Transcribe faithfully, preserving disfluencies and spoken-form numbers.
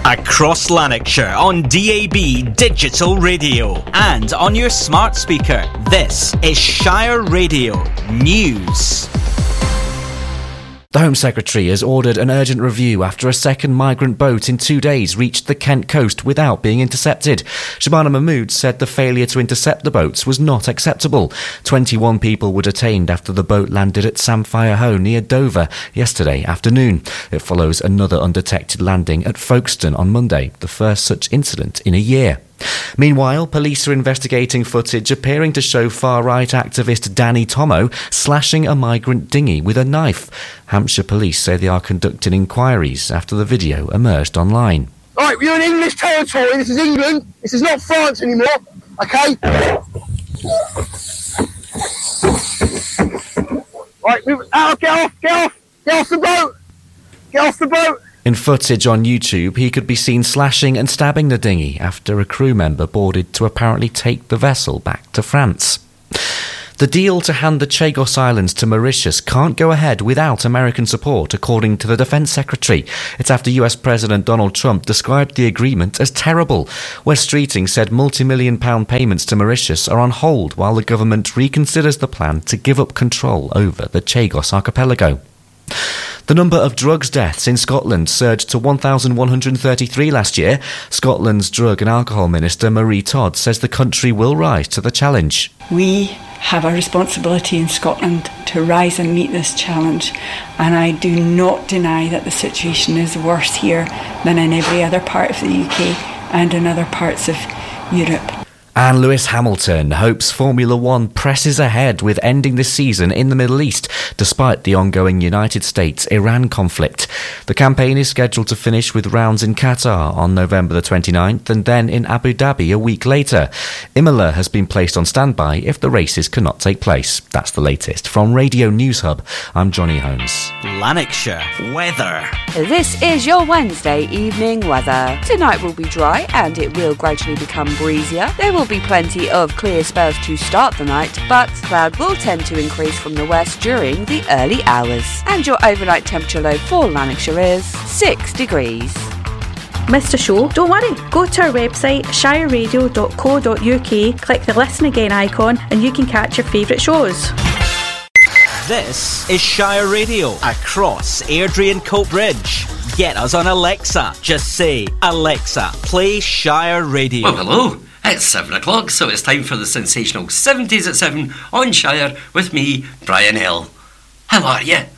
Across Lanarkshire on D A B Digital Radio and on your smart speaker. This is Shire Radio News. The Home Secretary has ordered an urgent review after a second migrant boat in two days reached the Kent coast without being intercepted. Shabana Mahmood said the failure to intercept the boats was not acceptable. twenty-one people were detained after the boat landed at Samphire Hoe near Dover yesterday afternoon. It follows another undetected landing at Folkestone on Monday, the first such incident in a year. Meanwhile, police are investigating footage appearing to show far-right activist Danny Tomo slashing a migrant dinghy with a knife. Hampshire police say they are conducting inquiries after the video emerged online. Right, we're in English territory. This is England. This is not France anymore. Okay? Right, move out. Get off. Get off. Get off the boat. Get off the boat. In footage on YouTube, he could be seen slashing and stabbing the dinghy after a crew member boarded to apparently take the vessel back to France. The deal to hand the Chagos Islands to Mauritius can't go ahead without American support, according to the Defence Secretary. It's after U S President Donald Trump described the agreement as terrible. West Streeting said multi-million pound payments to Mauritius are on hold while the government reconsiders the plan to give up control over the Chagos archipelago. The number of drugs deaths in Scotland surged to one thousand one hundred thirty-three last year. Scotland's Drug and Alcohol Minister Marie Todd says the country will rise to the challenge. We have a responsibility in Scotland to rise and meet this challenge, and I do not deny that the situation is worse here than in every other part of the U K and in other parts of Europe. And Lewis Hamilton hopes Formula One presses ahead with ending the season in the Middle East, despite the ongoing United States-Iran conflict. The campaign is scheduled to finish with rounds in Qatar on November the twenty-ninth and then in Abu Dhabi a week later. Imola has been placed on standby if the races cannot take place. That's the latest. From Radio News Hub, I'm Johnny Holmes. Lanarkshire weather. This is your Wednesday evening weather. Tonight will be dry and it will gradually become breezier. There will be plenty of clear spells to start the night, but cloud will tend to increase from the west during the early hours. And your overnight temperature low for Lanarkshire is six degrees. Missed a show? Don't worry. Go to our website shire radio dot co dot uk, click the Listen Again icon and you can catch your favourite shows. This is Shire Radio across Airdrie and Coatbridge. Get us on Alexa. Just say, Alexa, play Shire Radio. Well, hello. It's seven o'clock, so it's time for the sensational seventies at seven on Shire with me, Brian Hill. How are you?